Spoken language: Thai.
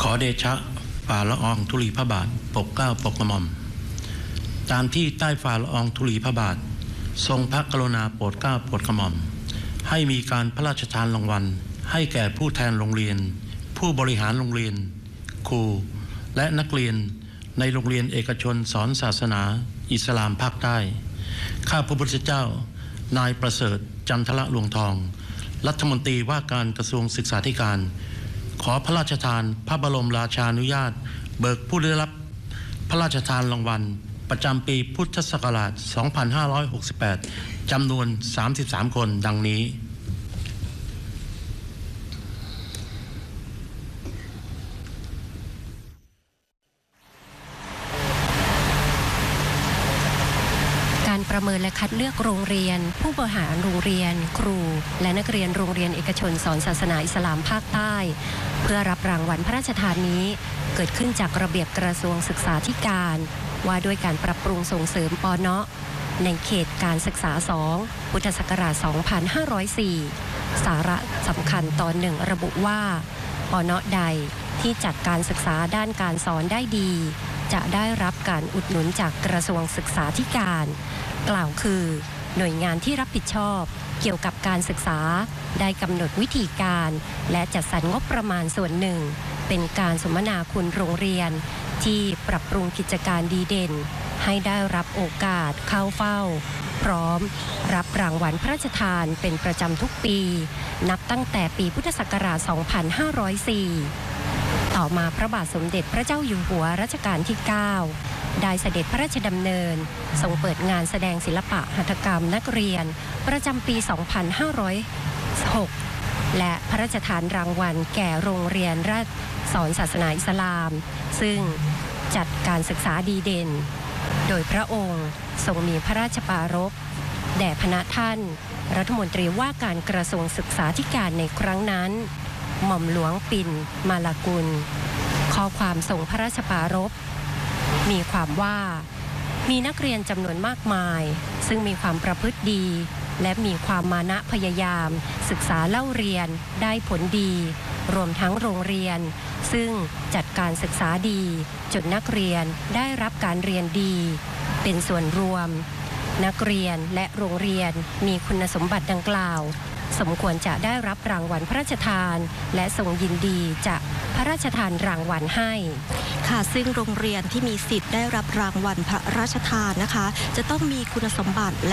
อเดชะฝ่าละอองธุลีพระบาทปกเกล้าปกกระหม่อมตามที่ใต้ฝ่าละอองธุลีพระบาททรงพระกรุณาโปรดเกล้าโปรดกระหม่อมให้มีการพระราชทานรางวัลให้แก่ผู้แทนโรงเรียนผู้บริหารโรงเรียนครูและนักเรียนในโรงเรียนเอกชนสอนศาสนาอิสลามภาคใต้ข้าพระพุทธเจ้านายประเสริฐจันทละลวงทองรัฐมนตรีว่าการกระทรวงศึกษาธิการขอพระราชทานพระบรมราชานุญาตเบิกผู้ได้รับพระราชทานรางวัลประจำปีพุทธศักราช 2568 จำนวน 33 คนดังนี้การประเมินและคัดเลือกโรงเรียนผู้บริหารโรงเรียนครูและนักเรียนโรงเรียนเอกชนสอนศาสนาอิสลามภาคใต้เพื่อรับรางวัลพระราชทานนี้เกิดขึ้นจากระเบียบกระทรวงศึกษาธิการว่าด้วยการปรับปรุงส่งเสริมปเนาะในเขตการศึกษา 2 พุทธศักราช 2504 สาระสำคัญตอนหนึ่งระบุว่าปเนาะใดที่จัดการศึกษาด้านการสอนได้ดีจะได้รับการอุดหนุนจากกระทรวงศึกษาธิการกล่าวคือหน่วยงานที่รับผิดชอบเกี่ยวกับการศึกษาได้กำหนดวิธีการและจัดสรรงบประมาณส่วนหนึ่งเป็นการสมนาคุณโรงเรียนที่ปรับปรุงกิจการดีเด่นให้ได้รับโอกาสเข้าเฝ้าพร้อมรับรางวัลพระราชทานเป็นประจำทุกปีนับตั้งแต่ปีพุทธศักราช 2504 ต่อมาพระบาทสมเด็จพระเจ้าอยู่หัวรัชกาลที่ 9 ได้เสด็จพระราชดำเนินทรงเปิดงานแสดงศิลปะหัตถกรรมนักเรียนประจำปี 2506 และพระราชทานรางวัลแก่โรงเรียนราชสอนศาสนาอิสลามซึ่งจัดการศึกษาดีเด่นโดยพระองค์ทรงมีพระราชปรารภแด่พระท่านรัฐมนตรีว่าการกระทรวงศึกษาธิการในครั้งนั้นหม่อมหลวงปิ่นมาลากุลข้อความทรงพระราชปรารภมีความว่ามีนักเรียนจำนวนมากมายซึ่งมีความประพฤติดีและมีความมานะพยายามศึกษาเล่าเรียนได้ผลดีรวมทั้งโรงเรียนซึ่งจัดการศึกษาดีจนนักเรียนได้รับการเรียนดีเป็นส่วนรวมนักเรียนและโรงเรียนมีคุณสมบัติดังกล่าวสมควรจะได้รับรางวัลพระราชทานและทรงยินดีจะพระราชทานรางวัลให้ค่ะซึ่งโรงเรียนที่มีสิทธิ์ได้รับรางวัลพระราชทานนะคะจะต้องมีคุณสมบัติ